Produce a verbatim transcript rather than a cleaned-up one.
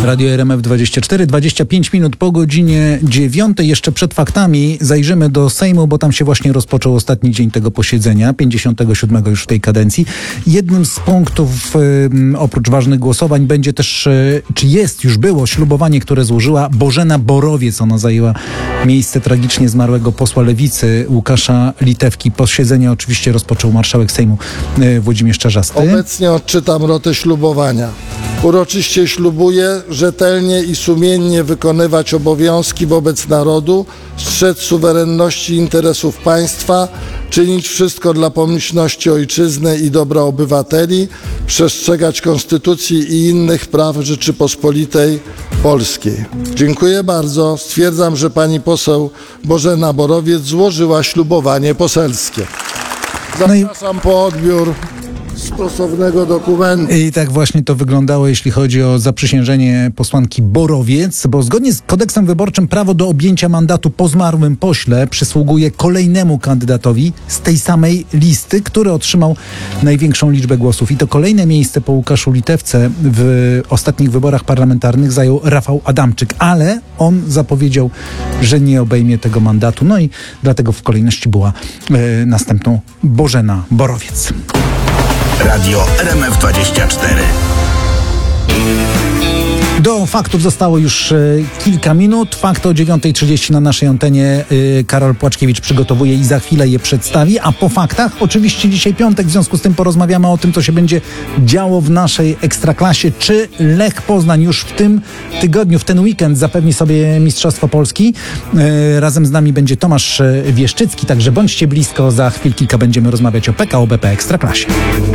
Radio R M F dwadzieścia cztery, dwadzieścia pięć minut po godzinie dziewiątej. Jeszcze przed faktami zajrzymy do Sejmu, bo tam się właśnie rozpoczął ostatni dzień tego posiedzenia, pięćdziesiątego siódmego już w tej kadencji. Jednym z punktów, y, oprócz ważnych głosowań, będzie też, y, czy jest, już było ślubowanie, które złożyła Bożena Borowiec. Ona zajęła miejsce tragicznie zmarłego posła Lewicy Łukasza Litewki. Posiedzenie oczywiście rozpoczął marszałek Sejmu y, Włodzimierz Czarzasty. Obecnie odczytam rotę ślubowania. Uroczyście ślubuję rzetelnie i sumiennie wykonywać obowiązki wobec narodu, strzec suwerenności i interesów państwa, czynić wszystko dla pomyślności ojczyzny i dobra obywateli, przestrzegać Konstytucji i innych praw Rzeczypospolitej Polskiej. Dziękuję bardzo. Stwierdzam, że pani poseł Bożena Borowiec złożyła ślubowanie poselskie. Zapraszam po odbiór stosownego dokumentu. I tak właśnie to wyglądało, jeśli chodzi o zaprzysiężenie posłanki Borowiec, bo zgodnie z kodeksem wyborczym prawo do objęcia mandatu po zmarłym pośle przysługuje kolejnemu kandydatowi z tej samej listy, który otrzymał największą liczbę głosów. I to kolejne miejsce po Łukaszu Litewce w ostatnich wyborach parlamentarnych zajął Rafał Adamczyk, ale on zapowiedział, że nie obejmie tego mandatu. No i dlatego w kolejności była e, następną Bożena Borowiec. Radio R M F dwadzieścia cztery. Do faktów zostało już y, kilka minut. Fakty o dziewiątej trzydzieści na naszej antenie y, Karol Płaczkiewicz przygotowuje i za chwilę je przedstawi. A po faktach, oczywiście dzisiaj piątek, w związku z tym porozmawiamy o tym, co się będzie działo w naszej Ekstraklasie. Czy Lech Poznań już w tym tygodniu, w ten weekend zapewni sobie Mistrzostwo Polski? Y, razem z nami będzie Tomasz Wieszczycki, także bądźcie blisko. Za chwil kilka będziemy rozmawiać o P K O B P Ekstraklasie.